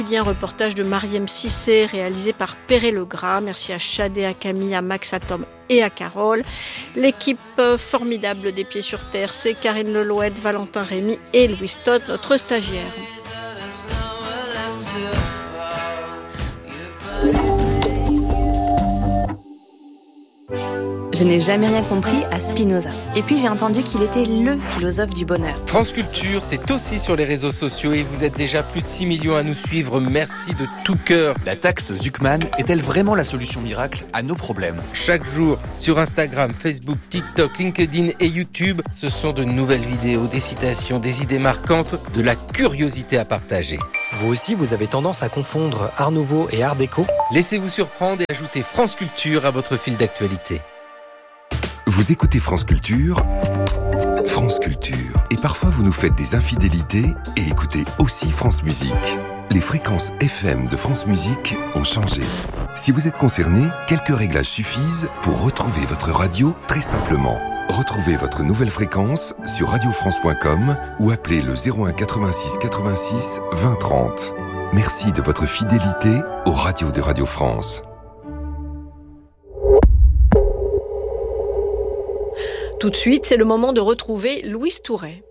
Bien, reportage de Mariem Cissé, réalisé par Perret Legras. Merci à Chadé, à Camille, à Max, à Tom et à Carole. L'équipe formidable des Pieds sur Terre, c'est Karine Lelouette, Valentin Rémy et Louis Todd, notre stagiaire. Je n'ai jamais rien compris à Spinoza. Et puis j'ai entendu qu'il était le philosophe du bonheur. France Culture, c'est aussi sur les réseaux sociaux et vous êtes déjà plus de 6 millions à nous suivre. Merci de tout cœur. La taxe Zuckman est-elle vraiment la solution miracle à nos problèmes ? Chaque jour, sur Instagram, Facebook, TikTok, LinkedIn et YouTube, ce sont de nouvelles vidéos, des citations, des idées marquantes, de la curiosité à partager. Vous aussi, vous avez tendance à confondre Art Nouveau et Art Déco ? Laissez-vous surprendre et ajoutez France Culture à votre fil d'actualité. Vous écoutez France Culture, France Culture. Et parfois vous nous faites des infidélités et écoutez aussi France Musique. Les fréquences FM de France Musique ont changé. Si vous êtes concerné, quelques réglages suffisent pour retrouver votre radio très simplement. Retrouvez votre nouvelle fréquence sur radiofrance.com ou appelez le 01 86 86 20 30. Merci de votre fidélité aux radios de Radio France. Tout de suite, c'est le moment de retrouver Louise Touret.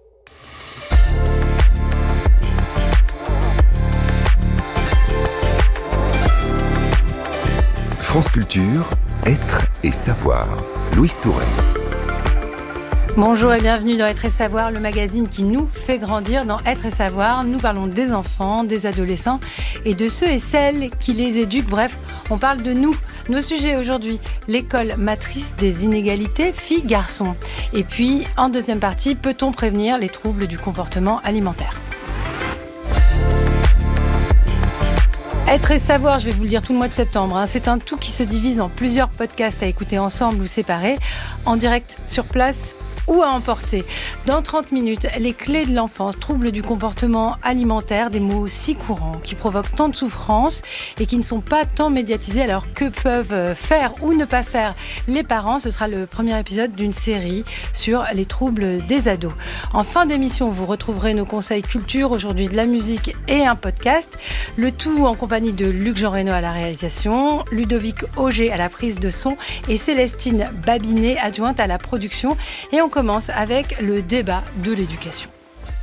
France Culture, être et savoir. Louise Touret. Bonjour et bienvenue dans Être et Savoir, le magazine qui nous fait grandir. Dans Être et Savoir, nous parlons des enfants, des adolescents et de ceux et celles qui les éduquent. Bref, on parle de nous. Nos sujets aujourd'hui, l'école matrice des inégalités filles-garçons. Et puis, en deuxième partie, peut-on prévenir les troubles du comportement alimentaire ? Être et Savoir, je vais vous le dire tout le mois de septembre, c'est un tout qui se divise en plusieurs podcasts à écouter ensemble ou séparés, en direct sur place ou à emporter. Dans 30 minutes, les clés de l'enfance, troubles du comportement alimentaire, des mots si courants qui provoquent tant de souffrance et qui ne sont pas tant médiatisés. Alors que peuvent faire ou ne pas faire les parents ? Ce sera le premier épisode d'une série sur les troubles des ados. En fin d'émission, vous retrouverez nos conseils culture, aujourd'hui de la musique et un podcast. Le tout en compagnie de Luc-Jean Reynaud à la réalisation, Ludovic Auger à la prise de son et Célestine Babinet, adjointe à la production. Et on commence avec le débat de l'éducation.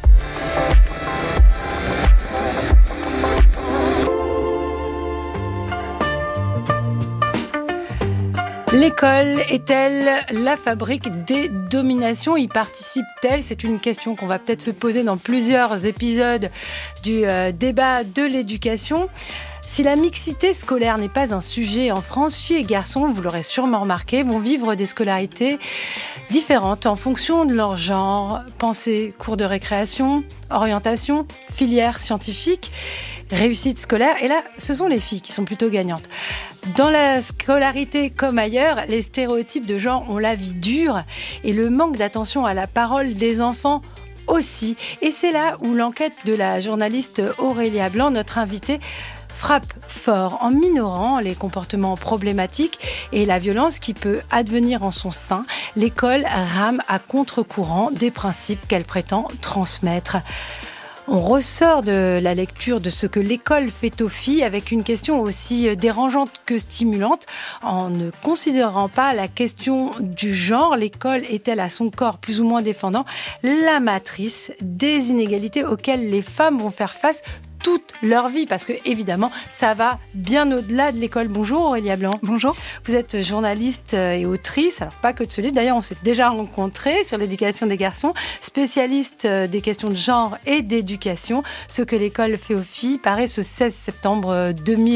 L'école est-elle la fabrique des dominations ? Y participe-t-elle ? C'est une question qu'on va peut-être se poser dans plusieurs épisodes du débat de l'éducation. Si la mixité scolaire n'est pas un sujet en France, filles et garçons, vous l'aurez sûrement remarqué, vont vivre des scolarités différentes en fonction de leur genre, pensée, cours de récréation, orientation, filière scientifique, réussite scolaire. Et là, ce sont les filles qui sont plutôt gagnantes. Dans la scolarité comme ailleurs, les stéréotypes de genre ont la vie dure et le manque d'attention à la parole des enfants aussi. Et c'est là où l'enquête de la journaliste Aurélia Blanc, notre invitée, frappe fort en minorant les comportements problématiques et la violence qui peut advenir en son sein. L'école rame à contre-courant des principes qu'elle prétend transmettre. On ressort de la lecture de ce que l'école fait aux filles avec une question aussi dérangeante que stimulante. En ne considérant pas la question du genre, l'école est-elle à son corps plus ou moins défendant la matrice des inégalités auxquelles les femmes vont faire face toute leur vie, parce que évidemment ça va bien au-delà de l'école. Bonjour Aurélia Blanc. Bonjour. Vous êtes journaliste et autrice, alors pas que de ce livre, d'ailleurs on s'est déjà rencontrés sur l'éducation des garçons, spécialiste des questions de genre et d'éducation. Ce que l'école fait aux filles paraît ce 16 septembre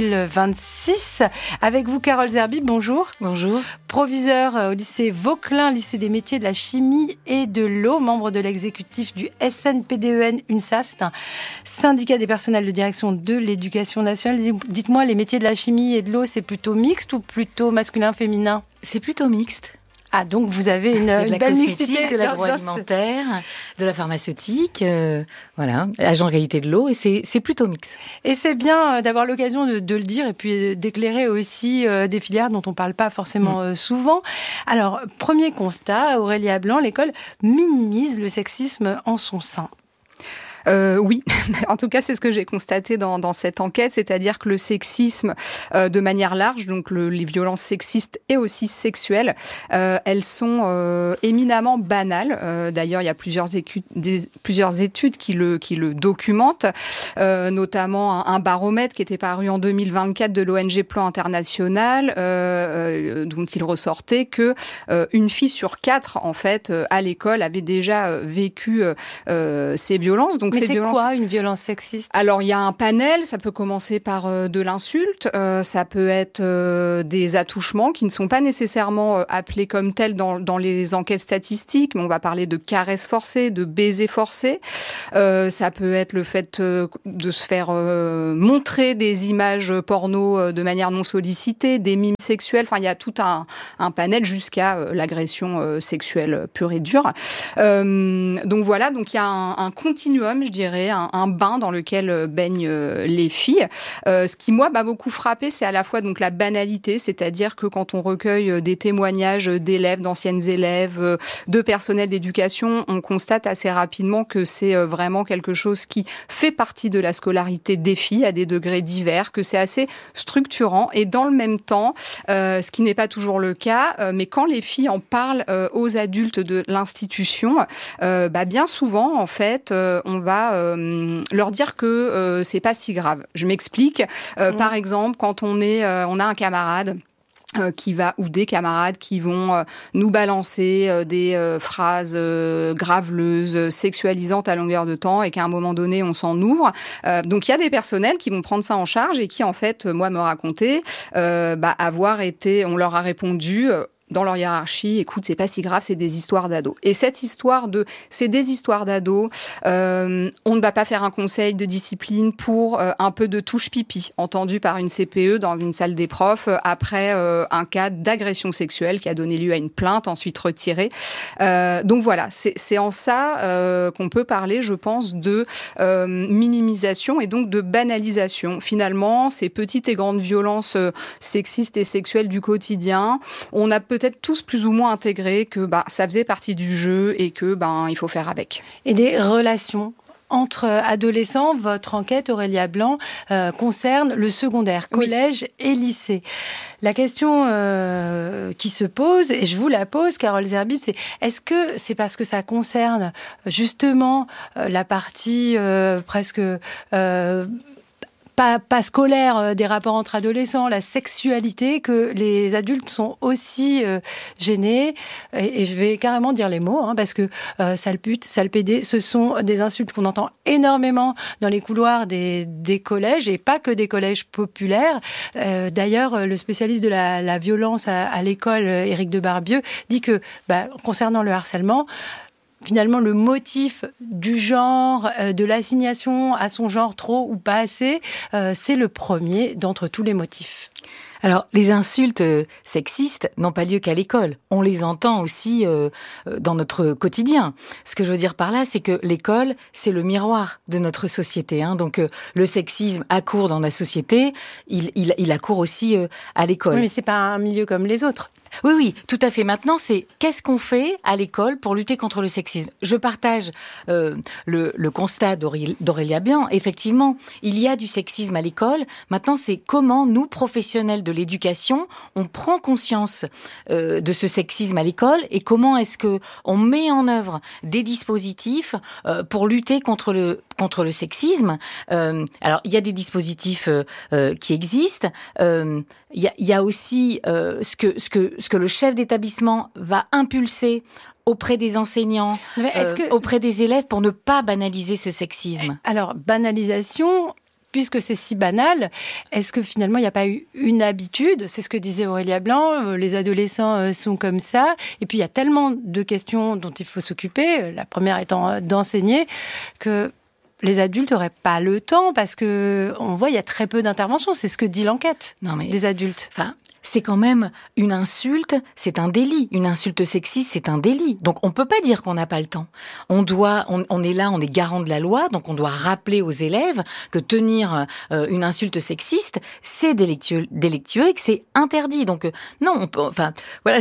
2026. Avec vous Carole Zerbi, bonjour. Bonjour. Proviseur au lycée Vauquelin, lycée des métiers de la chimie et de l'eau, membre de l'exécutif du SNPDEN UNSA, c'est un syndicat des personnels de direction de l'éducation nationale. Dites-moi, les métiers de la chimie et de l'eau, c'est plutôt mixte ou plutôt masculin-féminin ? C'est plutôt mixte. Ah, donc vous avez une belle mixité de l'agroalimentaire, de la pharmaceutique, voilà, agent de qualité de l'eau, et c'est plutôt mixte. Et c'est bien d'avoir l'occasion de le dire et puis d'éclairer aussi des filières dont on ne parle pas forcément souvent. Alors, premier constat, Aurélia Blanc, l'école minimise le sexisme en son sein. Oui, en tout cas, c'est ce que j'ai constaté dans cette enquête, c'est-à-dire que le sexisme, de manière large, donc les violences sexistes et aussi sexuelles, elles sont éminemment banales. D'ailleurs, il y a plusieurs études qui le documentent, notamment un baromètre qui était paru en 2024 de l'ONG Plan International, dont il ressortait que une fille sur 4, en fait, à l'école, avait déjà vécu ces violences. Donc, mais c'est quoi une violence sexiste ? Alors, il y a un panel, ça peut commencer par de l'insulte, ça peut être des attouchements qui ne sont pas nécessairement appelés comme tels dans les enquêtes statistiques, mais on va parler de caresses forcées, de baisers forcés. Ça peut être le fait de se faire montrer des images porno de manière non sollicitée, des mimes sexuels. Enfin, il y a tout un panel jusqu'à l'agression sexuelle pure et dure. Donc voilà, donc il y a un continuum, je dirais, un bain dans lequel baignent les filles. Ce qui, moi, m'a beaucoup frappé, c'est à la fois donc la banalité, c'est-à-dire que quand on recueille des témoignages d'élèves, d'anciennes élèves, de personnel d'éducation, on constate assez rapidement que c'est vraiment quelque chose qui fait partie de la scolarité des filles à des degrés divers, que c'est assez structurant et dans le même temps, ce qui n'est pas toujours le cas, mais quand les filles en parlent aux adultes de l'institution, bien souvent, en fait, on va leur dire que c'est pas si grave. Je m'explique. Par exemple, quand on a un camarade qui va, ou des camarades qui vont nous balancer des phrases graveleuses, sexualisantes à longueur de temps et qu'à un moment donné, on s'en ouvre. Donc, il y a des personnels qui vont prendre ça en charge et qui, en fait, moi, me racontaient on leur a répondu dans leur hiérarchie, écoute, c'est pas si grave, c'est des histoires d'ados. Et cette histoire c'est des histoires d'ados, on ne va pas faire un conseil de discipline pour un peu de touche pipi, entendu par une CPE dans une salle des profs, après un cas d'agression sexuelle qui a donné lieu à une plainte, ensuite retirée. Donc voilà, c'est en ça qu'on peut parler, je pense, de minimisation et donc de banalisation. Finalement, ces petites et grandes violences sexistes et sexuelles du quotidien, on a peut-être tous plus ou moins intégré que ça faisait partie du jeu et que il faut faire avec. Et des relations entre adolescents, votre enquête, Aurélia Blanc, concerne le secondaire, collège et lycée. La question qui se pose, et je vous la pose, Carole Zerbib, c'est est-ce que c'est parce que ça concerne justement la partie presque pas scolaire des rapports entre adolescents, la sexualité, que les adultes sont aussi gênés, et je vais carrément dire les mots, parce que sale pute, sale pédé, ce sont des insultes qu'on entend énormément dans les couloirs des collèges, et pas que des collèges populaires. D'ailleurs, le spécialiste de la violence à l'école, Éric de Barbieux, dit que, concernant le harcèlement, finalement, le motif du genre, de l'assignation à son genre trop ou pas assez, c'est le premier d'entre tous les motifs. Alors, les insultes sexistes n'ont pas lieu qu'à l'école. On les entend aussi dans notre quotidien. Ce que je veux dire par là, c'est que l'école, c'est le miroir de notre société. Donc, le sexisme accourt dans la société, il accourt aussi à l'école. Oui, mais c'est pas un milieu comme les autres. Oui, tout à fait. Maintenant, c'est qu'est-ce qu'on fait à l'école pour lutter contre le sexisme ? Je partage le constat d'Aurélia Blanc. Effectivement, il y a du sexisme à l'école. Maintenant, c'est comment nous, professionnels de l'éducation, on prend conscience de ce sexisme à l'école et comment est-ce que on met en œuvre des dispositifs pour lutter contre le sexisme. Alors, il y a des dispositifs qui existent. Il y a aussi ce que le chef d'établissement va impulser auprès des enseignants, auprès des élèves pour ne pas banaliser ce sexisme. Alors, banalisation, puisque c'est si banal, est-ce que finalement il n'y a pas eu une habitude ? C'est ce que disait Aurélia Blanc, les adolescents sont comme ça, et puis il y a tellement de questions dont il faut s'occuper, la première étant d'enseigner, que les adultes n'auraient pas le temps, parce que on voit il y a très peu d'interventions. C'est ce que dit l'enquête des adultes. Enfin, c'est quand même une insulte, c'est un délit. Une insulte sexiste, c'est un délit. Donc on peut pas dire qu'on n'a pas le temps. On est là, on est garant de la loi, donc on doit rappeler aux élèves que tenir une insulte sexiste, c'est délictueux et que c'est interdit. Donc non, on peut, enfin voilà,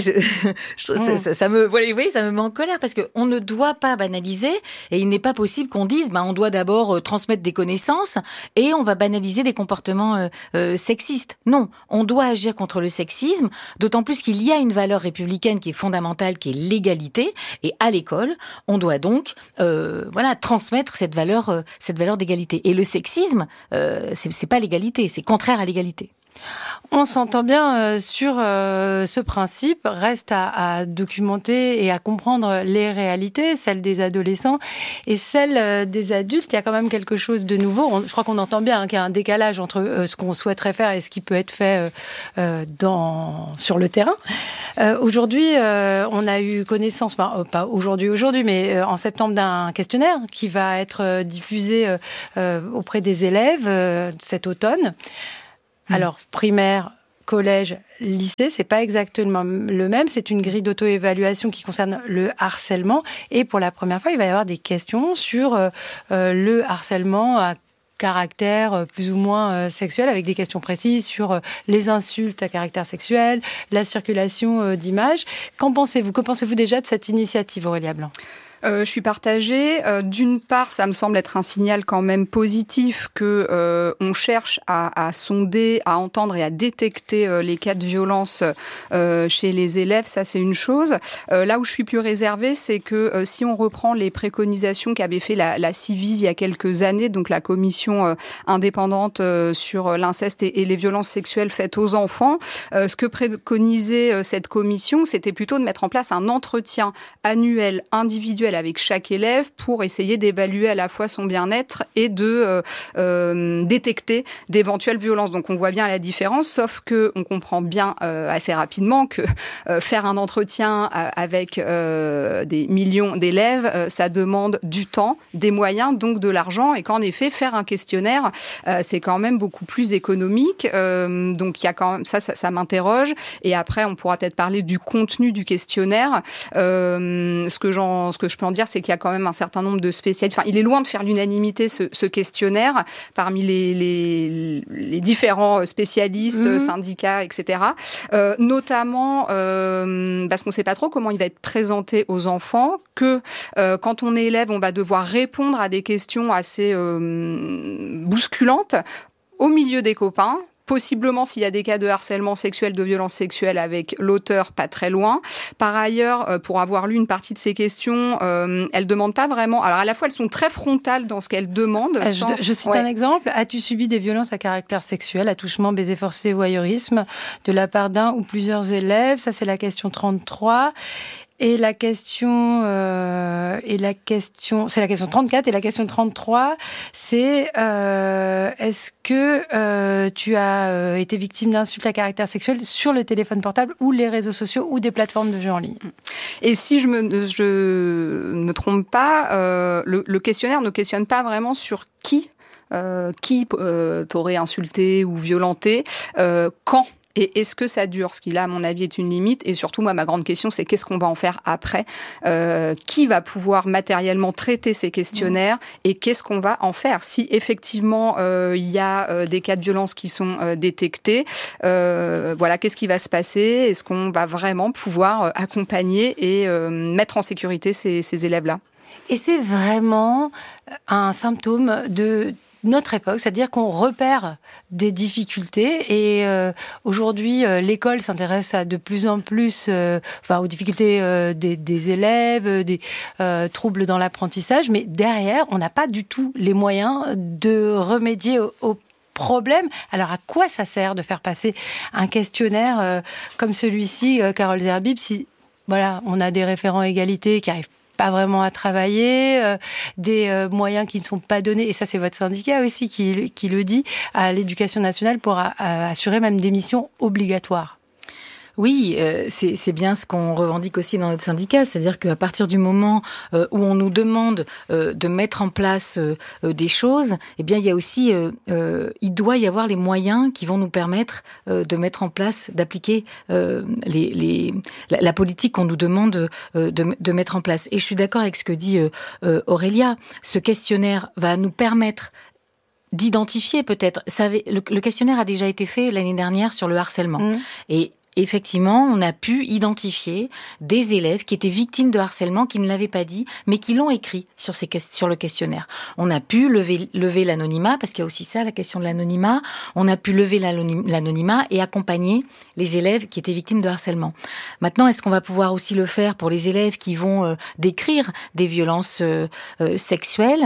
ça me, voilà, vous voyez, ça me met en colère parce que on ne doit pas banaliser et il n'est pas possible qu'on dise, on doit d'abord transmettre des connaissances et on va banaliser des comportements sexistes. Non, on doit agir contre le sexisme, d'autant plus qu'il y a une valeur républicaine qui est fondamentale, qui est l'égalité, et à l'école, on doit donc transmettre cette valeur d'égalité. Et le sexisme, c'est pas l'égalité, c'est contraire à l'égalité. On s'entend bien sur ce principe. Reste à documenter et à comprendre les réalités, celles des adolescents et celles des adultes. Il y a quand même quelque chose de nouveau. Je crois qu'on entend bien qu'il y a un décalage entre ce qu'on souhaiterait faire et ce qui peut être fait sur le terrain. Aujourd'hui, on a eu connaissance, pas aujourd'hui, mais en septembre, d'un questionnaire qui va être diffusé auprès des élèves cet automne. Alors, primaire, collège, lycée, c'est pas exactement le même. C'est une grille d'auto-évaluation qui concerne le harcèlement. Et pour la première fois, il va y avoir des questions sur le harcèlement à caractère plus ou moins sexuel, avec des questions précises sur les insultes à caractère sexuel, la circulation d'images. Qu'en pensez-vous ? Que pensez-vous déjà de cette initiative, Aurélia Blanc ? Je suis partagée. D'une part, ça me semble être un signal quand même positif que on cherche à sonder, à entendre et à détecter les cas de violence chez les élèves. Ça, c'est une chose. Là où je suis plus réservée, c'est que si on reprend les préconisations qu'avait fait la Civise il y a quelques années, donc la commission indépendante sur l'inceste et les violences sexuelles faites aux enfants, ce que préconisait cette commission, c'était plutôt de mettre en place un entretien annuel, individuel avec chaque élève pour essayer d'évaluer à la fois son bien-être et de détecter d'éventuelles violences. Donc on voit bien la différence, sauf que on comprend bien assez rapidement que faire un entretien avec des millions d'élèves, ça demande du temps, des moyens, donc de l'argent, et qu'en effet faire un questionnaire, c'est quand même beaucoup plus économique. Donc il y a quand même ça m'interroge. Et après on pourra peut-être parler du contenu du questionnaire. Ce que je peux en dire, c'est qu'il y a quand même un certain nombre de spécialistes. Enfin, il est loin de faire l'unanimité, ce questionnaire, parmi les différents spécialistes, syndicats, etc. Notamment parce qu'on ne sait pas trop comment il va être présenté aux enfants, que quand on est élève, on va devoir répondre à des questions assez bousculantes au milieu des copains. Possiblement s'il y a des cas de harcèlement sexuel, de violence sexuelle avec l'auteur pas très loin. Par ailleurs, pour avoir lu une partie de ces questions, elles demandent pas vraiment... Alors à la fois, elles sont très frontales dans ce qu'elles demandent. Je cite un exemple. As-tu subi des violences à caractère sexuel, attouchement, baiser forcé, voyeurisme de la part d'un ou plusieurs élèves? Ça, c'est la question 33. Et la question 34 et la question 33, c'est est-ce que tu as été victime d'insultes à caractère sexuel sur le téléphone portable ou les réseaux sociaux ou des plateformes de jeux en ligne? Et si je me trompe pas, le questionnaire ne questionne pas vraiment sur qui t'aurait insulté ou violenté, quand. Et est-ce que ça dure? Ce qui, là, à mon avis, est une limite. Et surtout, moi, ma grande question, c'est qu'est-ce qu'on va en faire après? Qui va pouvoir matériellement traiter ces questionnaires? Et qu'est-ce qu'on va en faire? Si, effectivement, il y a des cas de violence qui sont détectés, qu'est-ce qui va se passer? Est-ce qu'on va vraiment pouvoir accompagner et mettre en sécurité ces élèves-là? Et c'est vraiment un symptôme de notre époque, c'est-à-dire qu'on repère des difficultés et aujourd'hui l'école s'intéresse à de plus en plus aux difficultés des élèves, des troubles dans l'apprentissage, mais derrière on n'a pas du tout les moyens de remédier aux problème. Alors, à quoi ça sert de faire passer un questionnaire comme celui-ci, Carole Zerbib, si on a des référents égalité qui arrivent pas vraiment à travailler, des moyens qui ne sont pas donnés, et ça c'est votre syndicat aussi qui le dit, à l'éducation nationale pour assurer même des missions obligatoires. Oui, c'est bien ce qu'on revendique aussi dans notre syndicat, c'est-à-dire qu'à partir du moment où on nous demande de mettre en place des choses, eh bien il y a aussi, il doit y avoir les moyens qui vont nous permettre de mettre en place, d'appliquer la politique qu'on nous demande de mettre en place. Et je suis d'accord avec ce que dit Aurélia. Ce questionnaire va nous permettre d'identifier peut-être. Le questionnaire a déjà été fait l'année dernière sur le harcèlement. Et effectivement, on a pu identifier des élèves qui étaient victimes de harcèlement, qui ne l'avaient pas dit, mais qui l'ont écrit sur le questionnaire. On a pu lever l'anonymat, parce qu'il y a aussi ça, la question de l'anonymat. On a pu lever l'anonymat et accompagner les élèves qui étaient victimes de harcèlement. Maintenant, est-ce qu'on va pouvoir aussi le faire pour les élèves qui vont décrire des violences sexuelles ?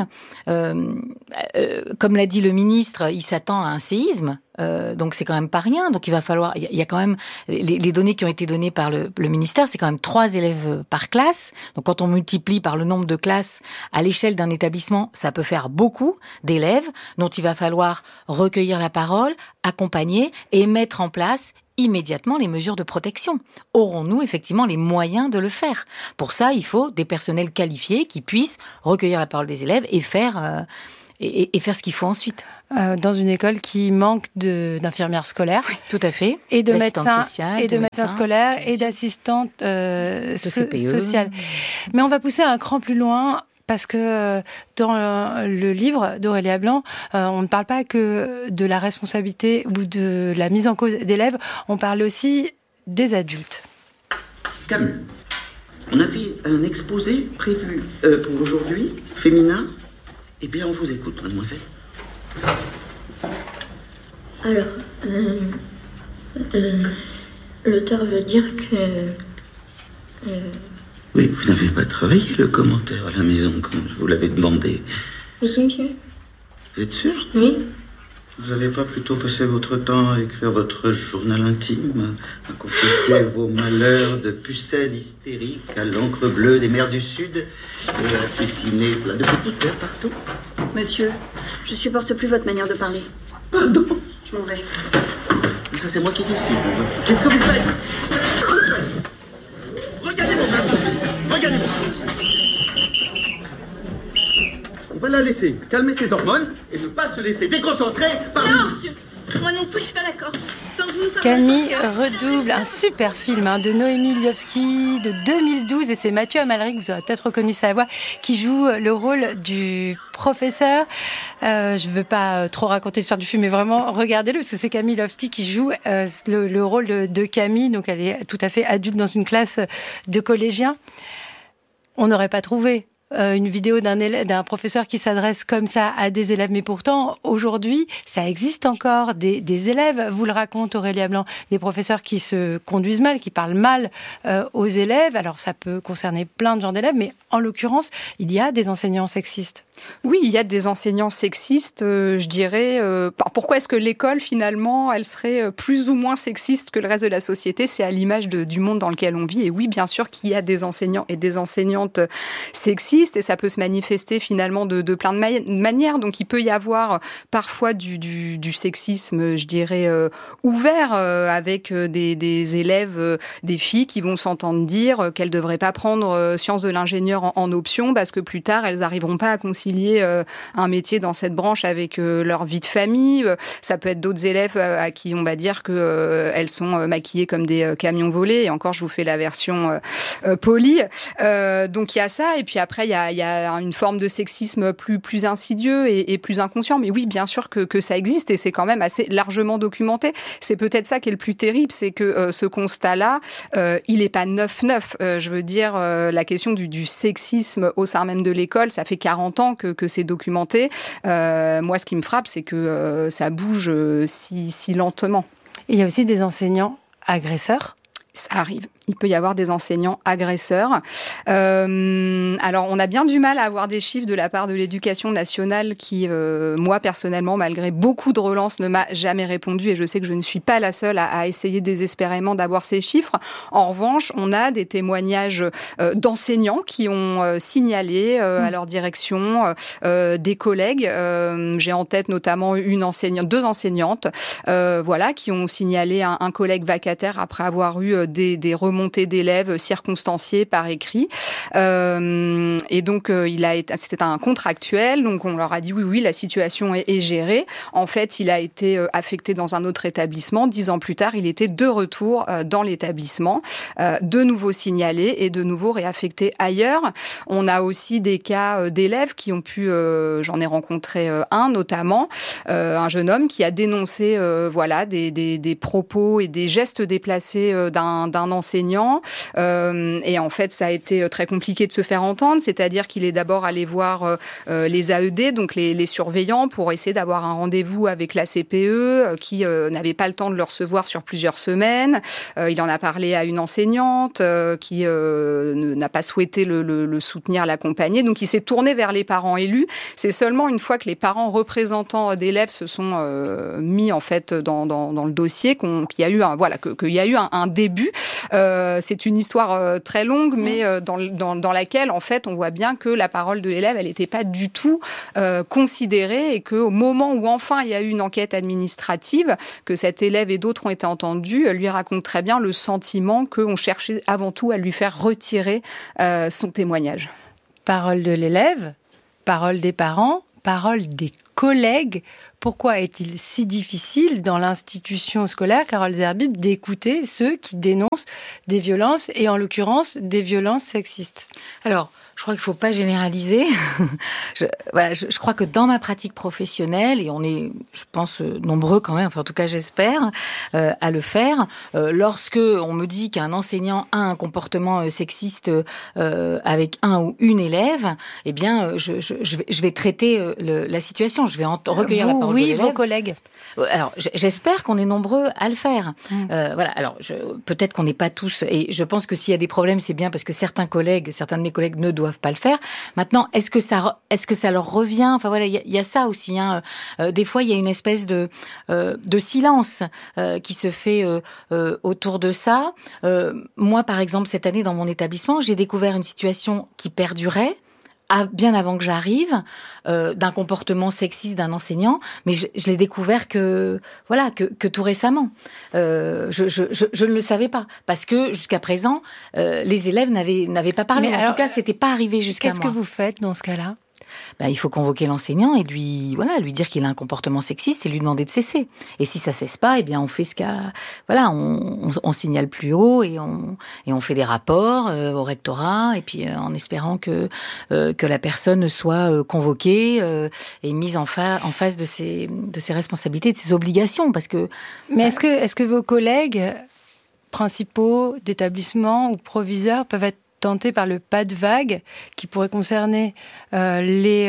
Comme l'a dit le ministre, il s'attend à un séisme. Donc c'est quand même pas rien. Donc il va falloir, il y a quand même les données qui ont été données par le ministère, c'est quand même 3 élèves par classe. Donc quand on multiplie par le nombre de classes à l'échelle d'un établissement, ça peut faire beaucoup d'élèves dont il va falloir recueillir la parole, accompagner et mettre en place immédiatement les mesures de protection. Aurons-nous effectivement les moyens de le faire ? Pour ça, il faut des personnels qualifiés qui puissent recueillir la parole des élèves et faire ce qu'il faut ensuite. Dans une école qui manque d'infirmières scolaires. Oui, tout à fait. Et de médecins sociales, et de médecins scolaires et d'assistantes sociales. Mais on va pousser un cran plus loin. Parce que dans le livre d'Aurélia Blanc, on ne parle pas que de la responsabilité ou de la mise en cause d'élèves, on parle aussi des adultes. Camus, on avait un exposé prévu pour aujourd'hui, féminin. Eh bien, on vous écoute, mademoiselle. Alors, l'auteur veut dire que... Oui, vous n'avez pas travaillé le commentaire à la maison comme je vous l'avais demandé. Mais si, monsieur. Vous êtes sûr ? Oui. Vous n'avez pas plutôt passé votre temps à écrire votre journal intime, à confesser vos malheurs de pucelle hystérique à l'encre bleue des mers du Sud et à dessiner plein de petits cœurs partout ? Monsieur, je supporte plus votre manière de parler. Pardon ? Je m'en vais. Mais ça, c'est moi qui décide. Qu'est-ce que vous faites ? Regardez vos mains, regardez-moi. On va la laisser calmer ses hormones et ne pas se laisser déconcentrer par... Non, monsieur. Moi non plus, je suis pas d'accord. Tant que vous parlez... Camille redouble, un super film de Noémie Liovski de 2012, et c'est Mathieu Amalric, vous aurez peut-être reconnu sa voix, qui joue le rôle du professeur. Je ne veux pas trop raconter l'histoire du film, mais vraiment, regardez-le, parce que c'est Camille Liovski qui joue le rôle de Camille, donc elle est tout à fait adulte dans une classe de collégiens. On n'aurait pas trouvé une vidéo d'un professeur qui s'adresse comme ça à des élèves. Mais pourtant, aujourd'hui, ça existe encore. Des élèves, vous le raconte Aurélia Blanc, des professeurs qui se conduisent mal, qui parlent mal aux élèves. Alors, ça peut concerner plein de genres d'élèves, mais en l'occurrence, il y a des enseignants sexistes. Oui, il y a des enseignants sexistes, je dirais. Pourquoi est-ce que l'école, finalement, elle serait plus ou moins sexiste que le reste de la société ? C'est à l'image du monde dans lequel on vit. Et oui, bien sûr qu'il y a des enseignants et des enseignantes sexistes, et ça peut se manifester finalement de plein de manières. Donc, il peut y avoir parfois du sexisme, je dirais, ouvert, avec des élèves, des filles qui vont s'entendre dire qu'elles ne devraient pas prendre sciences de l'ingénieur en option parce que plus tard, elles n'arriveront pas à concilier un métier dans cette branche avec leur vie de famille. Ça peut être d'autres élèves à qui on va dire qu'elles sont maquillées comme des camions volés. Et encore, je vous fais la version polie. Donc, il y a ça. Et puis après, il y a une forme de sexisme plus insidieux et plus inconscient. Mais oui, bien sûr que ça existe et c'est quand même assez largement documenté. C'est peut-être ça qui est le plus terrible, c'est que ce constat-là, il n'est pas neuf. Je veux dire, la question du sexisme au sein même de l'école, ça fait 40 ans que c'est documenté. Moi, ce qui me frappe, c'est que ça bouge si lentement. Et il y a aussi des enseignants agresseurs. Ça arrive. Il peut y avoir des enseignants agresseurs. Alors, on a bien du mal à avoir des chiffres de la part de l'Éducation nationale qui, moi, personnellement, malgré beaucoup de relances, ne m'a jamais répondu. Et je sais que je ne suis pas la seule à essayer désespérément d'avoir ces chiffres. En revanche, on a des témoignages d'enseignants qui ont signalé à leur direction des collègues. J'ai en tête notamment deux enseignantes, qui ont signalé un collègue vacataire après avoir eu des remontées d'élèves circonstanciées par écrit. Et donc, c'était un contractuel. Donc, on leur a dit oui, la situation est gérée. En fait, il a été affecté dans un autre établissement. 10 ans plus tard, il était de retour dans l'établissement, de nouveau signalé et de nouveau réaffecté ailleurs. On a aussi des cas d'élèves qui ont pu, j'en ai rencontré un notamment, un jeune homme qui a dénoncé des propos et des gestes déplacés d'un enseignant. Et en fait, ça a été très compliqué de se faire entendre, c'est-à-dire qu'il est d'abord allé voir les AED, donc les surveillants, pour essayer d'avoir un rendez-vous avec la CPE qui n'avait pas le temps de le recevoir sur plusieurs semaines. Il en a parlé à une enseignante qui n'a pas souhaité le soutenir, l'accompagner. Donc, il s'est tourné vers les parents élus. C'est seulement une fois que les parents représentants d'élèves se sont mis en fait dans le dossier qu'il y a eu un début. C'est une histoire très longue, mais dans laquelle en fait on voit bien que la parole de l'élève, elle n'était pas du tout considérée, et qu'au moment où enfin il y a eu une enquête administrative, que cet élève et d'autres ont été entendus, lui raconte très bien le sentiment qu'on cherchait avant tout à lui faire retirer son témoignage. Parole de l'élève, parole des parents, parole des collègues. Pourquoi est-il si difficile dans l'institution scolaire, Carole Zerbib, d'écouter ceux qui dénoncent des violences, et en l'occurrence des violences sexistes ? Alors, je crois qu'il ne faut pas généraliser. Je crois que dans ma pratique professionnelle, et on est, je pense, nombreux quand même, enfin en tout cas j'espère, à le faire, lorsque on me dit qu'un enseignant a un comportement sexiste avec un ou une élève, eh bien, je vais traiter la situation, je vais recueillir la parole de l'élève. Oui, vos collègues. Alors, j'espère qu'on est nombreux à le faire. Alors, peut-être qu'on n'est pas tous, et je pense que s'il y a des problèmes, c'est bien parce que certains de mes collègues ne doivent pas le faire. Maintenant, est-ce que ça leur revient ? Enfin voilà, il y a ça aussi. Des fois, il y a une espèce de silence qui se fait autour de ça. Moi, par exemple, cette année, dans mon établissement, j'ai découvert une situation qui perdurait. Bien avant que j'arrive, d'un comportement sexiste d'un enseignant, mais je l'ai découvert que tout récemment. Je ne le savais pas, parce que jusqu'à présent, les élèves n'avaient pas parlé. En tout cas, c'était pas arrivé jusqu'à moi. Qu'est-ce que vous faites dans ce cas-là ? Il faut convoquer l'enseignant et lui dire qu'il a un comportement sexiste et lui demander de cesser. Et si ça cesse pas, eh bien on fait on signale plus haut et on fait des rapports au rectorat, et puis en espérant que la personne soit convoquée et mise en face de ses responsabilités, de ses obligations, parce que. Mais est-ce que vos collègues principaux d'établissement ou proviseurs peuvent être tentés par le pas de vague qui pourrait concerner les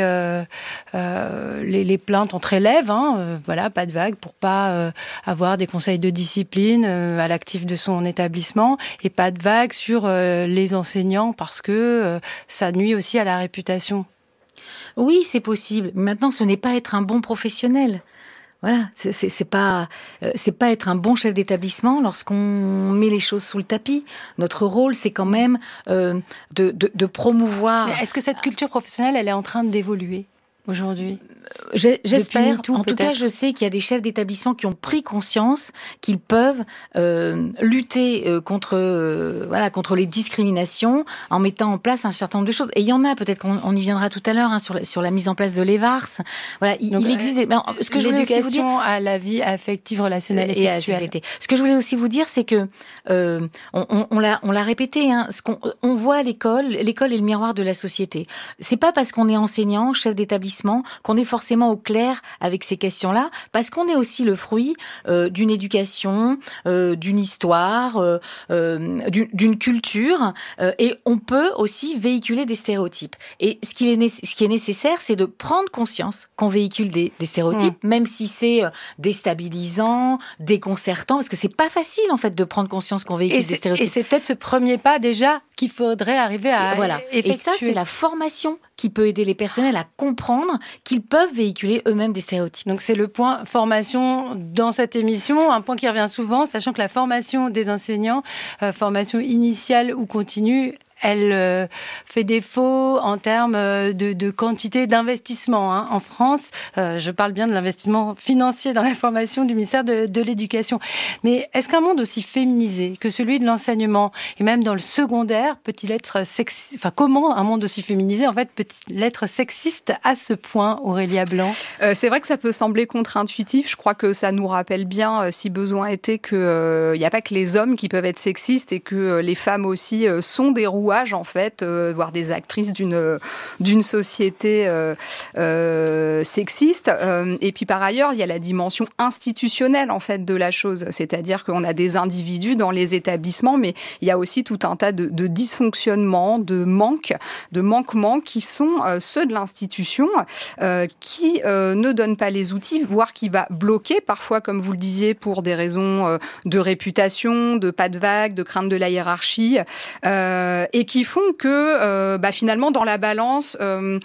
plaintes entre élèves, pas de vague pour pas avoir des conseils de discipline à l'actif de son établissement, et pas de vague sur les enseignants parce que ça nuit aussi à la réputation. Oui, c'est possible. Maintenant, ce n'est pas être un bon professionnel. Voilà, c'est pas être un bon chef d'établissement lorsqu'on met les choses sous le tapis. Notre rôle, c'est quand même de promouvoir. Mais est-ce que cette culture professionnelle, elle est en train d'évoluer aujourd'hui ? J'espère. MeToo, en tout cas, je sais qu'il y a des chefs d'établissement qui ont pris conscience qu'ils peuvent lutter contre les discriminations en mettant en place un certain nombre de choses. Et il y en a, peut-être qu'on y viendra tout à l'heure, sur la mise en place de l'EVARS. Voilà, il existe. Ce que l'éducation à la vie affective, relationnelle et sexuelle. Ce que je voulais aussi vous dire, c'est que on l'a répété. On voit l'école est le miroir de la société. C'est pas parce qu'on est enseignant, chef d'établissement, qu'on est forcément au clair avec ces questions-là, parce qu'on est aussi le fruit d'une éducation, d'une histoire, d'une culture, et on peut aussi véhiculer des stéréotypes. Et ce qui est nécessaire, c'est de prendre conscience qu'on véhicule des stéréotypes, même si c'est déstabilisant, déconcertant, parce que c'est pas facile en fait de prendre conscience qu'on véhicule des stéréotypes. Et c'est peut-être ce premier pas déjà qu'il faudrait arriver à effectuer. Et ça, c'est la formation qui peut aider les personnels à comprendre qu'ils peuvent véhiculer eux-mêmes des stéréotypes. Donc c'est le point formation dans cette émission, un point qui revient souvent, sachant que la formation des enseignants, formation initiale ou continue, elle fait défaut en termes de quantité d'investissement. En France, je parle bien de l'investissement financier dans la formation du ministère de l'Éducation. Mais est-ce qu'un monde aussi féminisé que celui de l'enseignement, et même dans le secondaire, peut-il être sexiste ? Enfin, comment un monde aussi féminisé, en fait, peut-il être sexiste à ce point, Aurélia Blanc ? C'est vrai que ça peut sembler contre-intuitif. Je crois que ça nous rappelle bien, si besoin était, qu'il n'y a pas que les hommes qui peuvent être sexistes et que les femmes aussi sont des rouages, en fait, voire des actrices d'une société sexiste. Et puis, par ailleurs, il y a la dimension institutionnelle, en fait, de la chose. C'est-à-dire qu'on a des individus dans les établissements, mais il y a aussi tout un tas de dysfonctionnements, de manquements qui sont ceux de l'institution, qui ne donne pas les outils, voire qui va bloquer, parfois, comme vous le disiez, pour des raisons de réputation, de pas de vague, de crainte de la hiérarchie, et qui font que, finalement, dans la balance,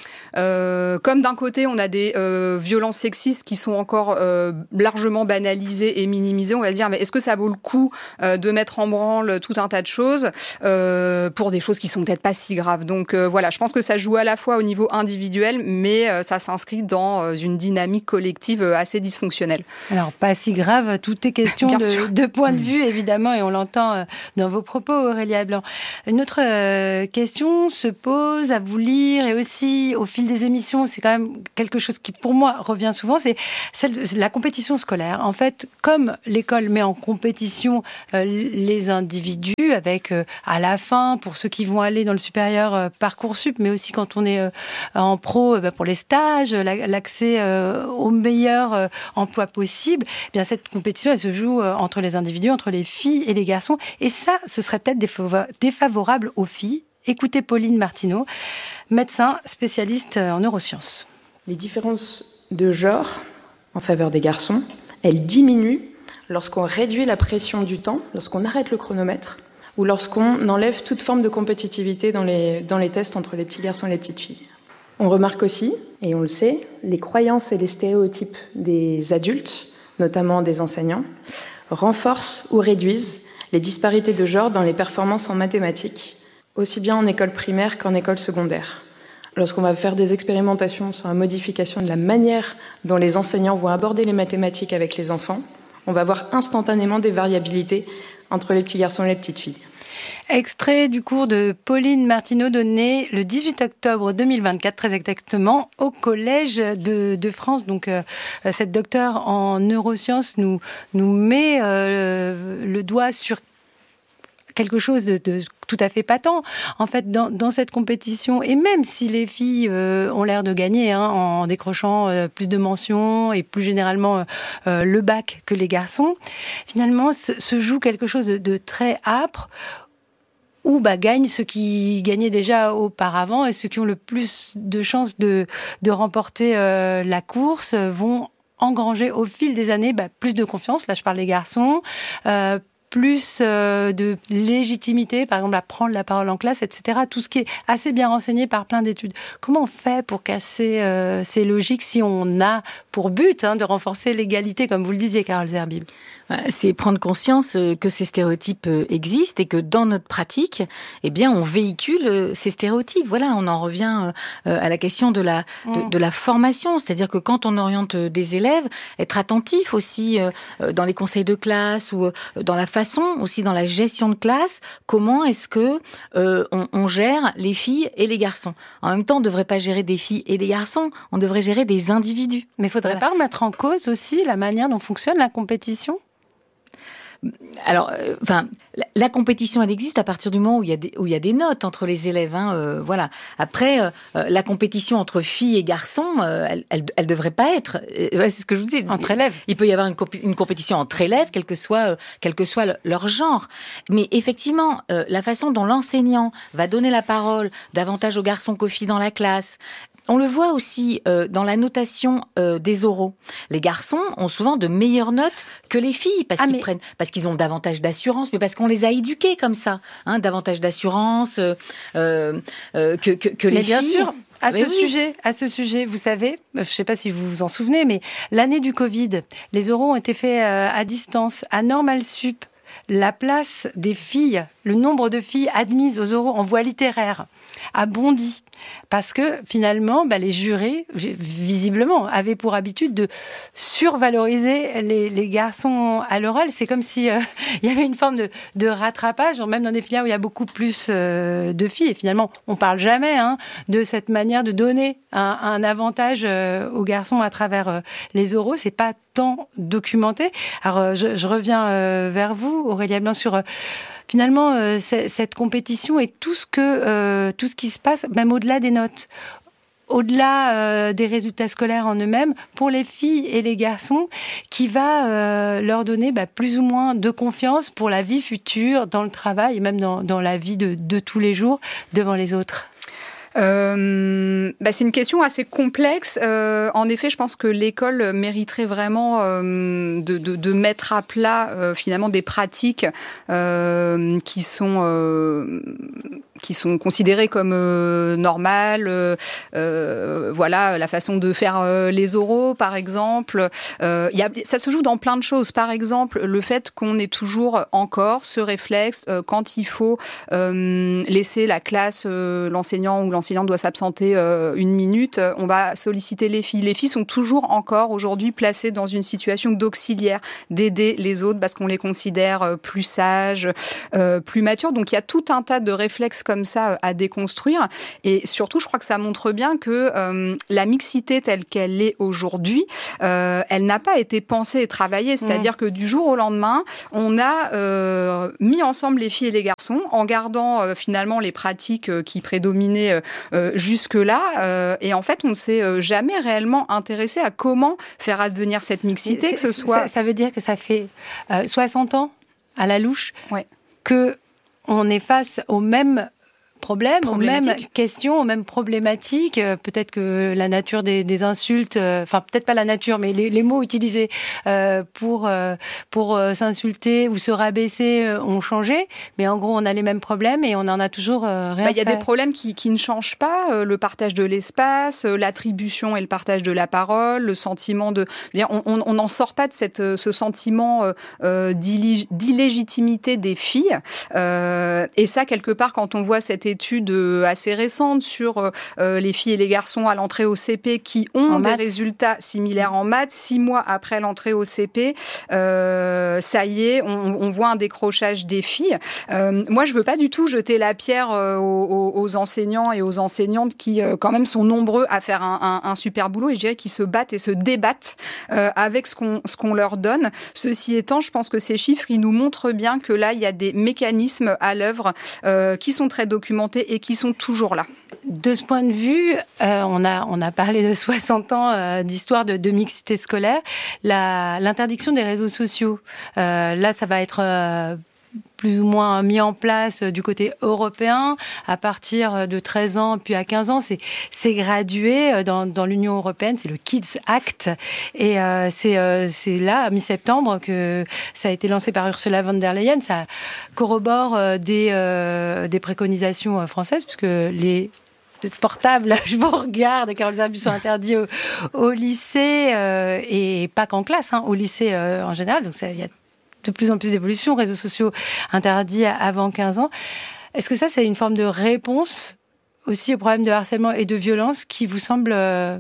comme d'un côté, on a des violences sexistes qui sont encore largement banalisées et minimisées, on va dire, mais est-ce que ça vaut le coup de mettre en branle tout un tas de choses pour des choses qui sont peut-être pas si graves. Donc voilà, je pense que ça joue à la fois au niveau individuel, mais ça s'inscrit dans une dynamique collective assez dysfonctionnelle. Alors, pas si grave, tout est question de point de vue, évidemment, et on l'entend dans vos propos, Aurélia Blanc. Une autre question se pose à vous lire, et aussi au fil des émissions, c'est quand même quelque chose qui, pour moi, revient souvent, c'est celle de la compétition scolaire. En fait, comme l'école met en compétition les individus, avec à la fin, pour ceux qui vont aller dans le supérieur, Parcoursup, mais aussi quand on est en pro, pour les stages, l'accès au meilleur emploi possible, eh bien cette compétition, elle se joue entre les individus, entre les filles et les garçons. Et ça, ce serait peut-être défavorable aux filles. Écoutez Pauline Martineau, médecin spécialiste en neurosciences. Les différences de genre en faveur des garçons, elles diminuent lorsqu'on réduit la pression du temps, lorsqu'on arrête le chronomètre, ou lorsqu'on enlève toute forme de compétitivité dans les tests entre les petits garçons et les petites filles. On remarque aussi, et on le sait, les croyances et les stéréotypes des adultes, notamment des enseignants, renforcent ou réduisent les disparités de genre dans les performances en mathématiques, aussi bien en école primaire qu'en école secondaire. Lorsqu'on va faire des expérimentations sur la modification de la manière dont les enseignants vont aborder les mathématiques avec les enfants, on va voir instantanément des variabilités entre les petits garçons et les petites filles. Extrait du cours de Pauline Martineau donné le 18 octobre 2024, très exactement, au Collège de France. Donc, cette docteure en neurosciences nous met le doigt sur quelque chose de tout à fait patent. En fait, dans cette compétition, et même si les filles ont l'air de gagner en décrochant plus de mentions et plus généralement le bac que les garçons, finalement, se joue quelque chose de très âpre où gagnent ceux qui gagnaient déjà auparavant, et ceux qui ont le plus de chances de remporter la course vont engranger au fil des années plus de confiance. Là, je parle des garçons, plus de légitimité, par exemple à prendre la parole en classe, etc. Tout ce qui est assez bien renseigné par plein d'études. Comment on fait pour casser ces logiques si on a pour but de renforcer l'égalité, comme vous le disiez, Carole Zerbib? C'est prendre conscience que ces stéréotypes existent et que dans notre pratique, eh bien, on véhicule ces stéréotypes. Voilà, on en revient à la question de la formation. C'est-à-dire que quand on oriente des élèves, être attentif aussi dans les conseils de classe ou dans la façon, aussi dans la gestion de classe, comment est-ce que on gère les filles et les garçons. En même temps, on ne devrait pas gérer des filles et des garçons, on devrait gérer des individus. Mais il ne faudrait pas remettre en cause aussi la manière dont fonctionne la compétition ? Alors, la compétition, elle existe à partir du moment où il y a des notes entre les élèves. Voilà. Après, la compétition entre filles et garçons, elle devrait pas être. C'est ce que je vous dis. Entre élèves. Il peut y avoir une compétition entre élèves, quel que soit leur genre. Mais effectivement, la façon dont l'enseignant va donner la parole davantage aux garçons qu'aux filles dans la classe. On le voit aussi dans la notation des oraux. Les garçons ont souvent de meilleures notes que les filles parce qu'ils ont davantage d'assurance, mais parce qu'on les a éduqués comme ça, davantage d'assurance que les mais filles. Bien sûr. À ce sujet, vous savez, je ne sais pas si vous vous en souvenez, mais l'année du Covid, les oraux ont été faits à distance, à Normal Sup. la place des filles, le nombre de filles admises aux oraux en voie littéraire a bondi. Parce que finalement, les jurés, visiblement, avaient pour habitude de survaloriser les garçons à l'oral. C'est comme si il y avait une forme de rattrapage, même dans des filières où il y a beaucoup plus de filles. Et finalement, on ne parle jamais de cette manière de donner un avantage aux garçons à travers les oraux. C'est pas tant documenté. Alors, je reviens vers vous, Aurélia Blanc, sur... Finalement, cette compétition et tout ce qui se passe, même au-delà des notes, au-delà des résultats scolaires en eux-mêmes, pour les filles et les garçons, qui va leur donner plus ou moins de confiance pour la vie future, dans le travail et même dans la vie de tous les jours devant les autres. C'est une question assez complexe. En effet, je pense que l'école mériterait vraiment de mettre à plat finalement des pratiques qui sont considérées comme normales. Voilà, la façon de faire les oraux, par exemple. Ça se joue dans plein de choses. Par exemple, le fait qu'on ait toujours encore ce réflexe quand il faut laisser la classe, l'enseignant ou l'enseignante doit s'absenter une minute, on va solliciter les filles. Les filles sont toujours encore aujourd'hui placées dans une situation d'auxiliaire, d'aider les autres parce qu'on les considère plus sages, plus matures. Donc il y a tout un tas de réflexes comme ça à déconstruire. Et surtout, je crois que ça montre bien que la mixité telle qu'elle est aujourd'hui, elle n'a pas été pensée et travaillée. C'est-à-dire que du jour au lendemain, on a mis ensemble les filles et les garçons en gardant finalement les pratiques qui prédominaient jusque-là. Et en fait, on ne s'est jamais réellement intéressé à comment faire advenir cette mixité, que ce soit... Ça veut dire que ça fait 60 ans, à la louche, qu'on est face au même problèmes, aux mêmes questions, aux mêmes problématiques. Peut-être que la nature des insultes, enfin peut-être pas la nature, mais les mots utilisés pour s'insulter ou se rabaisser ont changé. Mais en gros, on a les mêmes problèmes et on en a toujours rien fait. Il y a des problèmes qui ne changent pas. Le partage de l'espace, l'attribution et le partage de la parole, le sentiment de... On n'en sort pas de ce sentiment d'illégitimité des filles. Et ça, quelque part, quand on voit cette étude assez récente sur les filles et les garçons à l'entrée au CP qui ont des résultats similaires en maths, 6 mois après l'entrée au CP, ça y est, on voit un décrochage des filles. Moi, je veux pas du tout jeter la pierre aux enseignants et aux enseignantes qui, quand même, sont nombreux à faire un super boulot et je dirais qu'ils se battent et se débattent avec ce qu'on leur donne. Ceci étant, je pense que ces chiffres, ils nous montrent bien que là, il y a des mécanismes à l'œuvre qui sont très documentés et qui sont toujours là. De ce point de vue, on a parlé de 60 ans d'histoire de mixité scolaire. L'interdiction des réseaux sociaux, là, ça va être... plus ou moins mis en place du côté européen à partir de 13 ans puis à 15 ans. C'est gradué dans l'Union européenne, c'est le Kids Act. Et c'est là, à mi-septembre, que ça a été lancé par Ursula von der Leyen. Ça corrobore des préconisations françaises, puisque les portables, je vous regarde, Carole Zerbi, sont interdits au lycée et pas qu'en classe, au lycée en général. Donc il y a de plus en plus d'évolution, réseaux sociaux interdits avant 15 ans. Est-ce que ça, c'est une forme de réponse aussi au problème de harcèlement et de violence qui vous semble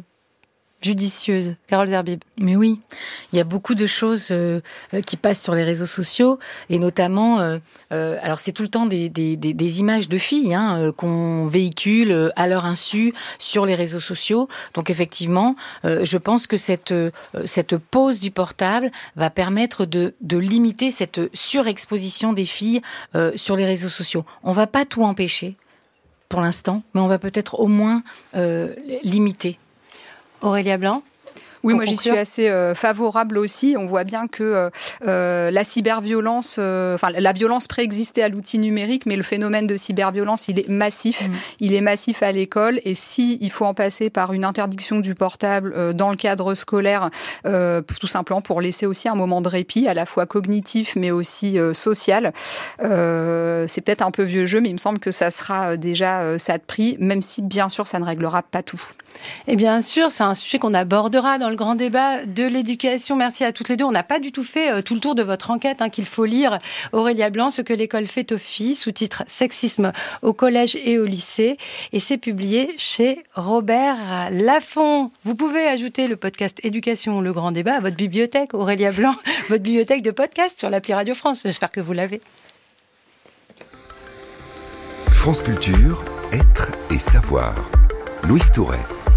judicieuse, Carole Zerbib? Mais oui, il y a beaucoup de choses qui passent sur les réseaux sociaux et notamment, alors c'est tout le temps des images de filles qu'on véhicule à leur insu sur les réseaux sociaux. Donc effectivement, je pense que cette pause du portable va permettre de limiter cette surexposition des filles sur les réseaux sociaux. On va pas tout empêcher pour l'instant, mais on va peut-être au moins limiter. Aurélia Blanc? Oui, moi j'y suis assez favorable aussi. On voit bien que la cyberviolence, la violence préexistait à l'outil numérique, mais le phénomène de cyberviolence, il est massif. Il est massif à l'école et si il faut en passer par une interdiction du portable dans le cadre scolaire, tout simplement pour laisser aussi un moment de répit, à la fois cognitif mais aussi social, c'est peut-être un peu vieux jeu, mais il me semble que ça sera déjà ça de prix, même si bien sûr ça ne réglera pas tout. Et bien sûr, c'est un sujet qu'on abordera dans dans le grand débat de l'éducation. Merci à toutes les deux. On n'a pas du tout fait tout le tour de votre enquête qu'il faut lire. Aurélia Blanc, ce que l'école fait aux filles, sous-titre Sexisme au collège et au lycée. Et c'est publié chez Robert Laffont. Vous pouvez ajouter le podcast Éducation, le grand débat à votre bibliothèque, Aurélia Blanc, votre bibliothèque de podcast sur l'appli Radio France. J'espère que vous l'avez. France Culture, être et savoir. Louise Touret.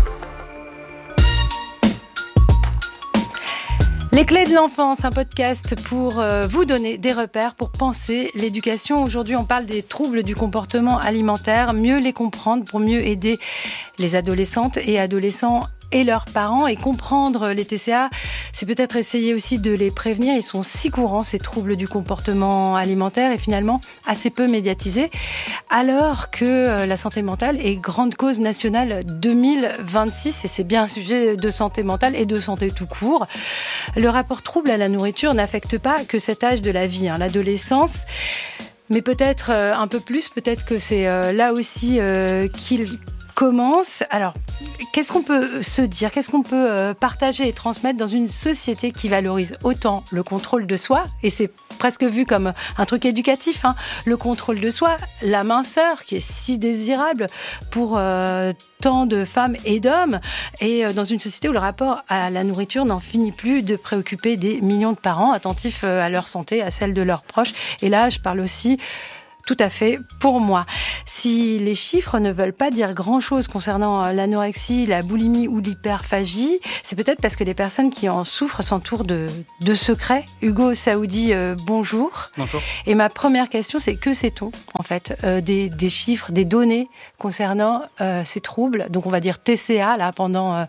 Les clés de l'enfance, un podcast pour vous donner des repères pour penser l'éducation. Aujourd'hui, on parle des troubles du comportement alimentaire, mieux les comprendre pour mieux aider les adolescentes et adolescents et leurs parents. Et comprendre les TCA, c'est peut-être essayer aussi de les prévenir. Ils sont si courants, ces troubles du comportement alimentaire, et finalement assez peu médiatisés, alors que la santé mentale est grande cause nationale 2026. Et c'est bien un sujet de santé mentale et de santé tout court. Le rapport trouble à la nourriture n'affecte pas que cet âge de la vie, l'adolescence, mais peut-être un peu plus, peut-être que c'est là aussi qu'il commence. Alors, qu'est-ce qu'on peut se dire, qu'est-ce qu'on peut partager et transmettre dans une société qui valorise autant le contrôle de soi, et c'est presque vu comme un truc éducatif, le contrôle de soi, la minceur qui est si désirable pour tant de femmes et d'hommes, et dans une société où le rapport à la nourriture n'en finit plus de préoccuper des millions de parents attentifs à leur santé, à celle de leurs proches. Et là, je parle aussi tout à fait pour moi. Si les chiffres ne veulent pas dire grand-chose concernant l'anorexie, la boulimie ou l'hyperphagie, c'est peut-être parce que les personnes qui en souffrent s'entourent de secrets. Hugo Saoudi, bonjour. Bonjour. Et ma première question, c'est que sait-on en fait des chiffres, des données concernant ces troubles, donc on va dire TCA là pendant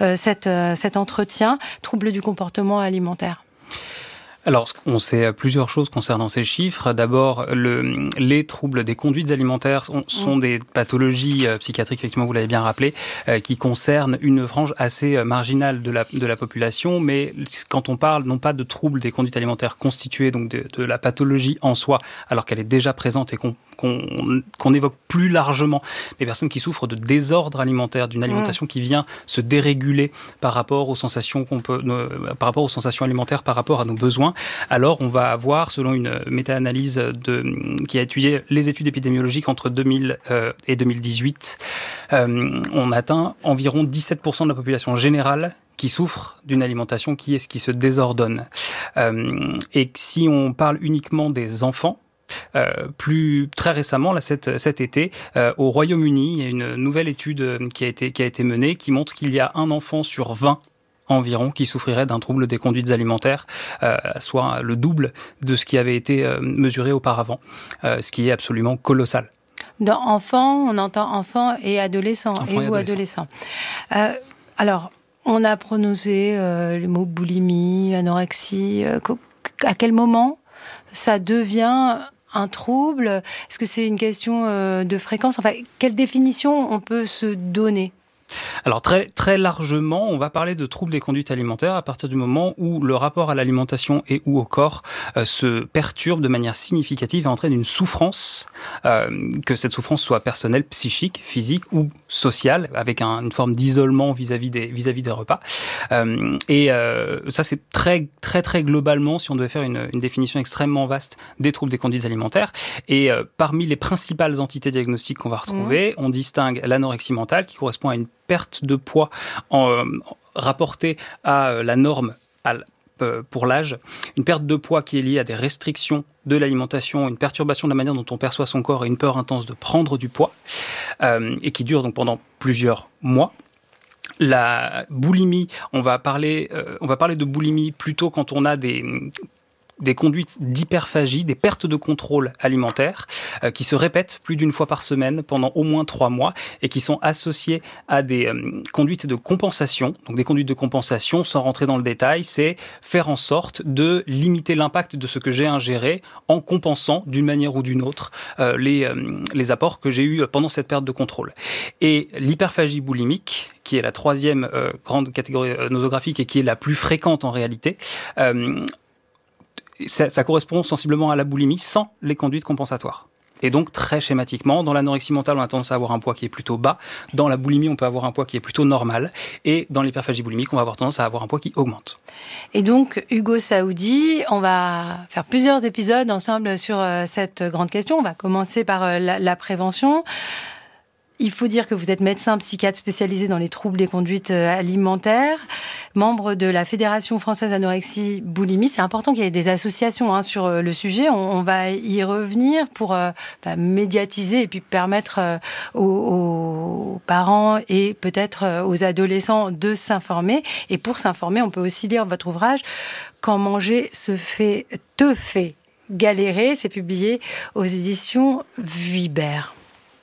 cet entretien, troubles du comportement alimentaire? Alors, on sait plusieurs choses concernant ces chiffres. D'abord, les troubles des conduites alimentaires sont des pathologies psychiatriques, effectivement, vous l'avez bien rappelé, qui concernent une frange assez marginale de la population. Mais quand on parle non pas de troubles des conduites alimentaires constitués, donc de la pathologie en soi, alors qu'elle est déjà présente et qu'on évoque plus largement les personnes qui souffrent de désordre alimentaire, d'une alimentation qui vient se déréguler par rapport aux sensations par rapport aux sensations alimentaires, par rapport à nos besoins. Alors, on va avoir, selon une méta-analyse qui a étudié les études épidémiologiques entre 2000 et 2018, on atteint environ 17% de la population générale qui souffre d'une alimentation qui se désordonne. Et si on parle uniquement des enfants, très récemment, là, cet été, au Royaume-Uni, il y a une nouvelle étude qui a été menée qui montre qu'il y a un enfant sur 20 environ qui souffrirait d'un trouble des conduites alimentaires, soit le double de ce qui avait été mesuré auparavant, ce qui est absolument colossal. Dans enfant, on entend enfant et adolescent, ou adolescent. Alors, on a prononcé le mot boulimie, anorexie. À quel moment ça devient un trouble? Est-ce que c'est une question de fréquence? Enfin, quelle définition on peut se donner? Alors très, très largement, on va parler de troubles des conduites alimentaires à partir du moment où le rapport à l'alimentation et ou au corps se perturbe de manière significative et entraîne une souffrance, que cette souffrance soit personnelle, psychique, physique ou sociale, avec une forme d'isolement vis-à-vis des repas. Ça, c'est très, très, très globalement, si on devait faire une définition extrêmement vaste des troubles des conduites alimentaires. Et parmi les principales entités diagnostiques qu'on va retrouver, on distingue l'anorexie mentale qui correspond à une perte de poids rapportée à la norme pour l'âge, une perte de poids qui est liée à des restrictions de l'alimentation, une perturbation de la manière dont on perçoit son corps et une peur intense de prendre du poids, et qui dure donc pendant plusieurs mois. La boulimie, on va parler de boulimie plutôt quand on a des conduites d'hyperphagie, des pertes de contrôle alimentaire qui se répètent plus d'une fois par semaine pendant au moins 3 mois et qui sont associées à des conduites de compensation. Donc des conduites de compensation, sans rentrer dans le détail, c'est faire en sorte de limiter l'impact de ce que j'ai ingéré en compensant d'une manière ou d'une autre les apports que j'ai eus pendant cette perte de contrôle. Et l'hyperphagie boulimique, qui est la 3e grande catégorie nosographique et qui est la plus fréquente en réalité, ça correspond sensiblement à la boulimie sans les conduites compensatoires. Et donc, très schématiquement, dans l'anorexie mentale, on a tendance à avoir un poids qui est plutôt bas. Dans la boulimie, on peut avoir un poids qui est plutôt normal. Et dans l'hyperphagie boulimique, on va avoir tendance à avoir un poids qui augmente. Et donc, Hugo Saoudi, on va faire plusieurs épisodes ensemble sur cette grande question. On va commencer par la prévention. Il faut dire que vous êtes médecin psychiatre spécialisé dans les troubles des conduites alimentaires, membre de la Fédération française anorexie boulimie. C'est important qu'il y ait des associations sur le sujet. On va y revenir pour médiatiser et puis permettre aux parents et peut-être aux adolescents de s'informer. Et pour s'informer, on peut aussi lire votre ouvrage « Quand manger te fait galérer ». C'est publié aux éditions Vuibert.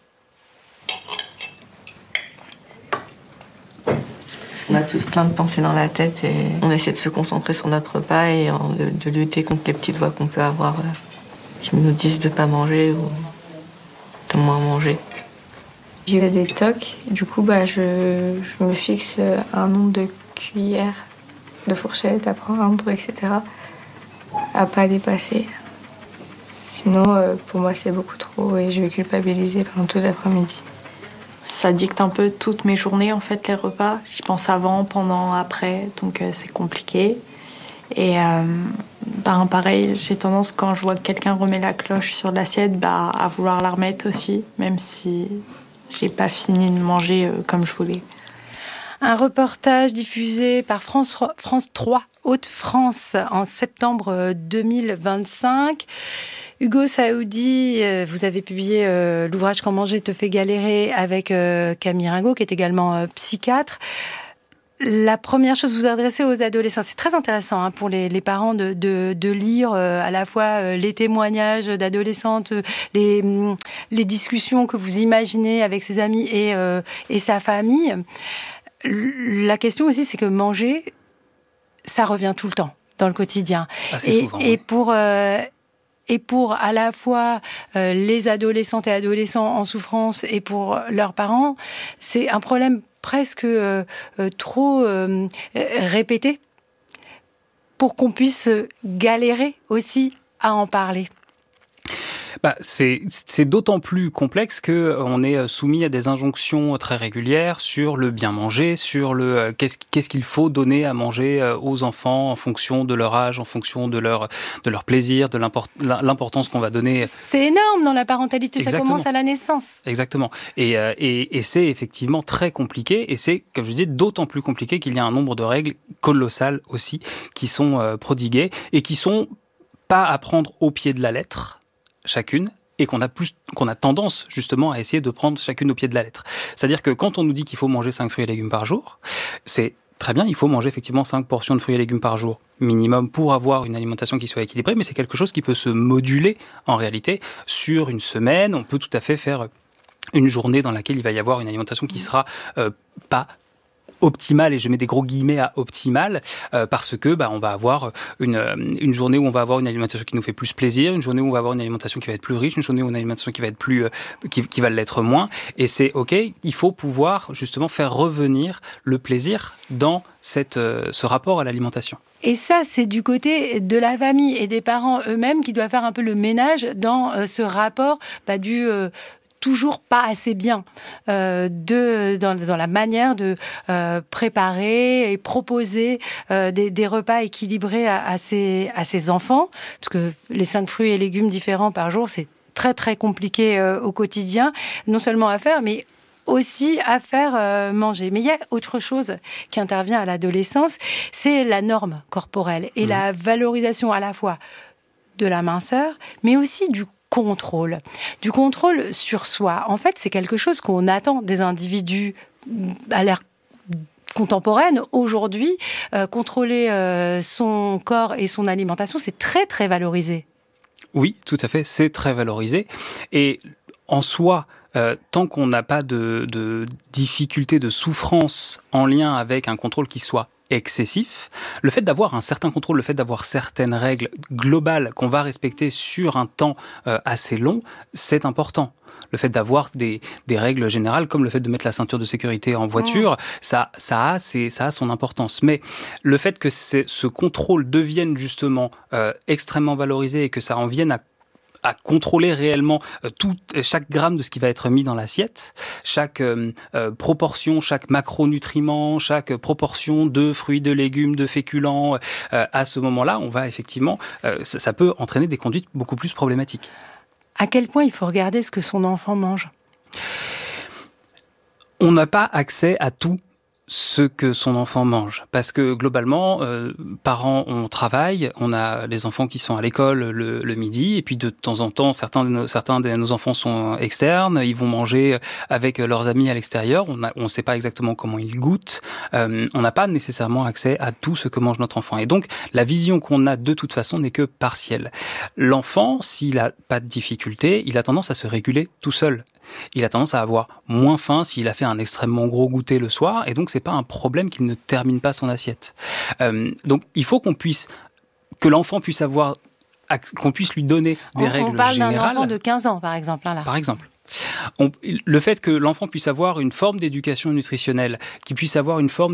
On a tous plein de pensées dans la tête et on essaie de se concentrer sur notre repas et de lutter contre les petites voix qu'on peut avoir qui nous disent de pas manger ou de moins manger. J'ai des TOC, du coup je me fixe un nombre de cuillères, de fourchettes à prendre, etc. à pas dépasser. Sinon, pour moi, c'est beaucoup trop et je vais culpabiliser pendant tout l'après-midi. Ça dicte un peu toutes mes journées, en fait, les repas. J'y pense avant, pendant, après, donc c'est compliqué. Et pareil, j'ai tendance, quand je vois que quelqu'un remet la cloche sur l'assiette, à vouloir la remettre aussi, même si j'ai pas fini de manger comme je voulais. Un reportage diffusé par France 3 Hauts-de-France en septembre 2025. Hugo Saoudi, vous avez publié l'ouvrage « Quand manger te fait galérer » avec Camille Ringot, qui est également psychiatre. La première chose, vous adressez aux adolescents. C'est très intéressant pour les parents de lire à la fois les témoignages d'adolescentes, les discussions que vous imaginez avec ses amis et sa famille. La question aussi, c'est que manger, ça revient tout le temps dans le quotidien. Assez souvent. Et pour à la fois les adolescentes et adolescents en souffrance et pour leurs parents, c'est un problème presque trop répété pour qu'on puisse galérer aussi à en parler. C'est d'autant plus complexe qu'on est soumis à des injonctions très régulières sur le bien manger, sur le qu'est-ce qu'il faut donner à manger aux enfants en fonction de leur âge, en fonction de leur plaisir, de l'importance qu'on va donner. C'est énorme dans la parentalité. Exactement. Ça commence à la naissance. Exactement. Et c'est effectivement très compliqué, et c'est, comme je disais, d'autant plus compliqué qu'il y a un nombre de règles colossales aussi qui sont prodiguées et qui sont pas à prendre au pied de la lettre chacune, et qu'on a tendance justement à essayer de prendre chacune au pied de la lettre. C'est-à-dire que quand on nous dit qu'il faut manger 5 fruits et légumes par jour, c'est très bien, il faut manger effectivement 5 portions de fruits et légumes par jour minimum pour avoir une alimentation qui soit équilibrée, mais c'est quelque chose qui peut se moduler en réalité sur une semaine. On peut tout à fait faire une journée dans laquelle il va y avoir une alimentation qui sera pas optimale, et je mets des gros guillemets à optimale, parce que on va avoir une journée où on va avoir une alimentation qui nous fait plus plaisir, une journée où on va avoir une alimentation qui va être plus riche, une journée où une alimentation qui va être plus qui va l'être moins, et c'est ok. Il faut pouvoir justement faire revenir le plaisir dans ce rapport à l'alimentation. Et ça, c'est du côté de la famille et des parents eux-mêmes qui doivent faire un peu le ménage dans ce rapport du toujours pas assez bien dans la manière de préparer et proposer des repas équilibrés à ses enfants, parce que les 5 fruits et légumes différents par jour, c'est très très compliqué au quotidien, non seulement à faire, mais aussi à faire manger. Mais il y a autre chose qui intervient à l'adolescence, c'est la norme corporelle et la valorisation à la fois de la minceur, mais aussi du contrôle sur soi. En fait, c'est quelque chose qu'on attend des individus à l'ère contemporaine. Aujourd'hui, contrôler son corps et son alimentation, c'est très, très valorisé. Oui, tout à fait, c'est très valorisé. Et en soi, tant qu'on n'a pas de difficulté, de souffrance en lien avec un contrôle qui soit excessif, le fait d'avoir un certain contrôle, le fait d'avoir certaines règles globales qu'on va respecter sur un temps assez long, c'est important. Le fait d'avoir des règles générales, comme le fait de mettre la ceinture de sécurité en voiture, ça a son importance. Mais le fait que ce contrôle devienne justement extrêmement valorisé et que ça en vienne à contrôler réellement chaque gramme de ce qui va être mis dans l'assiette, chaque proportion, chaque macronutriment, chaque proportion de fruits, de légumes, de féculents, à ce moment-là, on va effectivement, ça peut entraîner des conduites beaucoup plus problématiques. À quel point il faut regarder ce que son enfant mange ? On n'a pas accès à tout ce que son enfant mange. Parce que globalement, parents, on travaille, on a les enfants qui sont à l'école le midi, et puis de temps en temps, certains de nos enfants sont externes, ils vont manger avec leurs amis à l'extérieur, on ne sait pas exactement comment ils goûtent, on n'a pas nécessairement accès à tout ce que mange notre enfant. Et donc, la vision qu'on a de toute façon n'est que partielle. L'enfant, s'il n'a pas de difficulté, il a tendance à se réguler tout seul. Il a tendance à avoir moins faim s'il a fait un extrêmement gros goûter le soir, et donc c'est pas un problème qu'il ne termine pas son assiette. Donc il faut que l'enfant puisse avoir, qu'on puisse lui donner des règles générales. On parle d'un enfant de 15 ans, par exemple. Là. Par exemple. Le fait que l'enfant puisse avoir une forme d'éducation nutritionnelle, qu'il puisse avoir une forme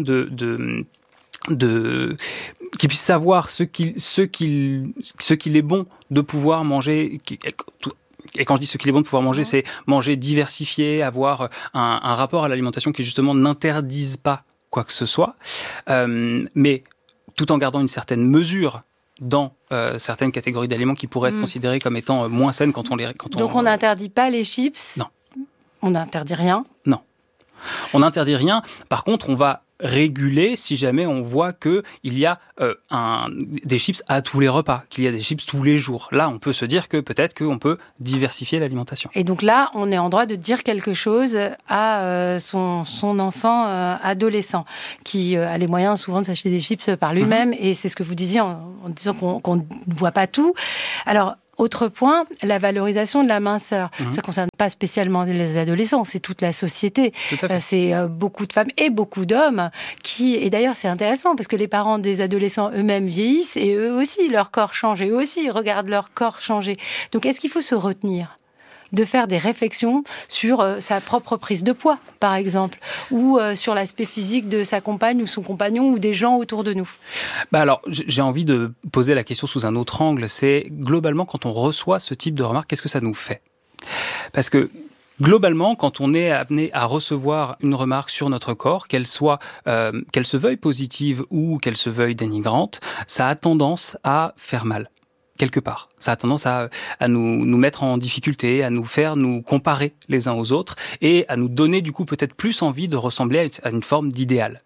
qu'il puisse savoir ce qu'il est bon de pouvoir manger. Et quand je dis ce qu'il est bon de pouvoir manger, c'est manger diversifié, avoir un rapport à l'alimentation qui justement n'interdise pas quoi que ce soit, mais tout en gardant une certaine mesure dans certaines catégories d'aliments qui pourraient être considérées comme étant moins saines quand on les... Donc on n'interdit pas les chips ? Non. On n'interdit rien ? Non. On n'interdit rien. Par contre, on va réguler si jamais on voit qu'il y a des chips à tous les repas, qu'il y a des chips tous les jours. Là, on peut se dire que peut-être qu'on peut diversifier l'alimentation. Et donc là, on est en droit de dire quelque chose à son enfant adolescent, qui a les moyens souvent de s'acheter des chips par lui-même, et c'est ce que vous disiez en disant qu'on ne voit pas tout. Alors, autre point, la valorisation de la minceur. Ça ne concerne pas spécialement les adolescents, c'est toute la société. C'est beaucoup de femmes et beaucoup d'hommes qui... Et d'ailleurs, c'est intéressant parce que les parents des adolescents eux-mêmes vieillissent et eux aussi, leur corps change et eux aussi regardent leur corps changer. Donc, est-ce qu'il faut se retenir de faire des réflexions sur sa propre prise de poids, par exemple, ou sur l'aspect physique de sa compagne ou son compagnon ou des gens autour de nous? Alors, j'ai envie de poser la question sous un autre angle. C'est globalement, quand on reçoit ce type de remarques, qu'est-ce que ça nous fait? Parce que globalement, quand on est amené à recevoir une remarque sur notre corps, qu'elle se veuille positive ou qu'elle se veuille dénigrante, ça a tendance à faire mal. Quelque part. Ça a tendance à nous mettre en difficulté, à nous faire nous comparer les uns aux autres et à nous donner du coup peut-être plus envie de ressembler à une forme d'idéal.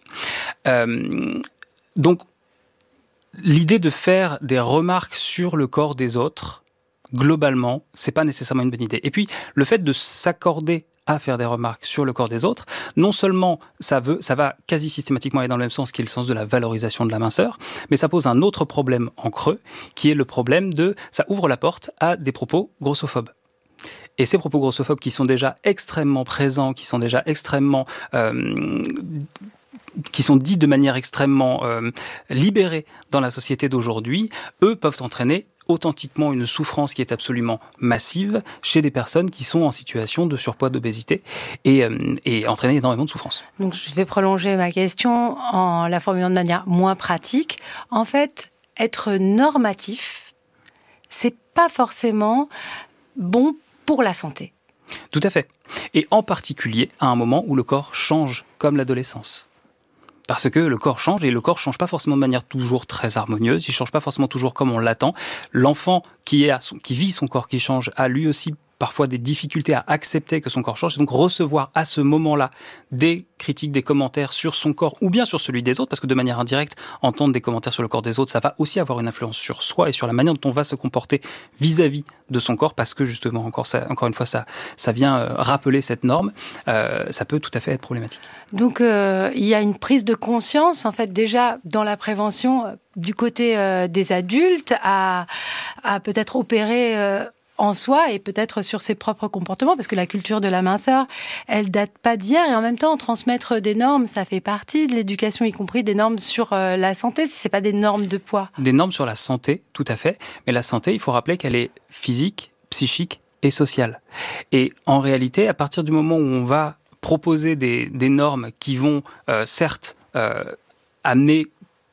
Donc, l'idée de faire des remarques sur le corps des autres, globalement, c'est pas nécessairement une bonne idée. Et puis, le fait de s'accorder à faire des remarques sur le corps des autres, non seulement ça va quasi systématiquement aller dans le même sens qui est le sens de la valorisation de la minceur, mais ça pose un autre problème en creux, qui est le problème ça ouvre la porte à des propos grossophobes. Et ces propos grossophobes qui sont déjà extrêmement présents, qui sont déjà extrêmement... qui sont dits de manière extrêmement libérée dans la société d'aujourd'hui, eux peuvent entraîner authentiquement une souffrance qui est absolument massive chez les personnes qui sont en situation de surpoids, d'obésité et entraîner énormément de souffrance. Donc je vais prolonger ma question en la formulant de manière moins pratique. En fait, être normatif, c'est pas forcément bon pour la santé. Tout à fait. Et en particulier à un moment où le corps change, comme l'adolescence. Parce que le corps change, et le corps change pas forcément de manière toujours très harmonieuse, il change pas forcément toujours comme on l'attend. L'enfant qui vit son corps qui change a lui aussi parfois des difficultés à accepter que son corps change, et donc recevoir à ce moment-là des critiques, des commentaires sur son corps ou bien sur celui des autres, parce que de manière indirecte, entendre des commentaires sur le corps des autres, ça va aussi avoir une influence sur soi et sur la manière dont on va se comporter vis-à-vis de son corps, parce que justement, encore une fois, ça vient rappeler cette norme, ça peut tout à fait être problématique. Donc, il y a une prise de conscience, en fait, déjà dans la prévention du côté des adultes à peut-être opérer en soi et peut-être sur ses propres comportements, parce que la culture de la minceur, elle date pas d'hier, et en même temps, transmettre des normes, ça fait partie de l'éducation, y compris des normes sur la santé, si c'est pas des normes de poids. Des normes sur la santé, tout à fait, mais la santé, il faut rappeler qu'elle est physique, psychique et sociale. Et en réalité, à partir du moment où on va proposer des normes qui vont certes amener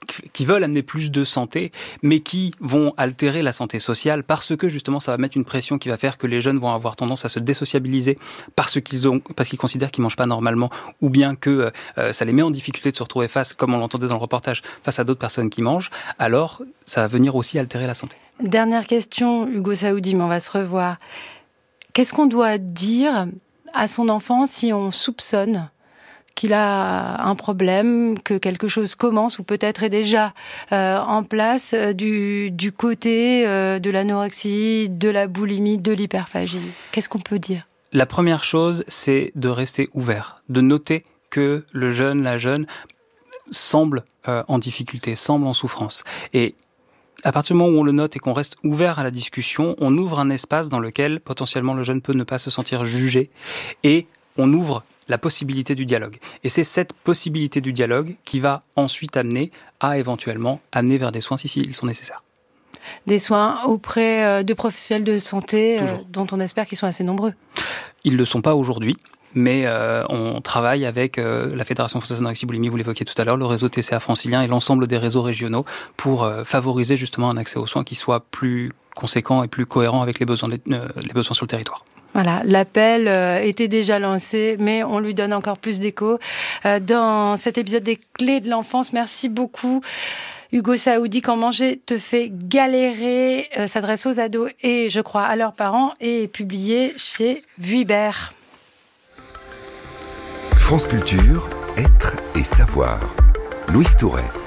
qui veulent amener plus de santé, mais qui vont altérer la santé sociale parce que justement ça va mettre une pression qui va faire que les jeunes vont avoir tendance à se désociabiliser parce qu'ils considèrent qu'ils mangent pas normalement, ou bien que ça les met en difficulté de se retrouver face, comme on l'entendait dans le reportage, face à d'autres personnes qui mangent, alors ça va venir aussi altérer la santé. Dernière question, Hugo Saoudi, mais on va se revoir. Qu'est-ce qu'on doit dire à son enfant si on soupçonne qu'il a un problème, que quelque chose commence ou peut-être est déjà en place du côté de l'anorexie, de la boulimie, de l'hyperphagie? Qu'est-ce qu'on peut dire? La première chose, c'est de rester ouvert, de noter que le jeune, la jeune, semble en difficulté, semble en souffrance. Et à partir du moment où on le note et qu'on reste ouvert à la discussion, on ouvre un espace dans lequel potentiellement le jeune peut ne pas se sentir jugé et on ouvre la possibilité du dialogue. Et c'est cette possibilité du dialogue qui va ensuite amener vers des soins si ils sont nécessaires. Des soins auprès de professionnels de santé dont on espère qu'ils sont assez nombreux. Ils ne le sont pas aujourd'hui. Mais on travaille avec la Fédération française d'anorexie boulimie, vous l'évoquiez tout à l'heure, le réseau TCA francilien et l'ensemble des réseaux régionaux pour favoriser justement un accès aux soins qui soit plus conséquent et plus cohérent avec les besoins sur le territoire. Voilà, l'appel était déjà lancé, mais on lui donne encore plus d'écho dans cet épisode des Clés de l'enfance. Merci beaucoup. Hugo Saoudi, Quand manger te fait galérer, s'adresse aux ados et, je crois, à leurs parents, et est publié chez Vuibert. France Culture, être et savoir. Louise Touret.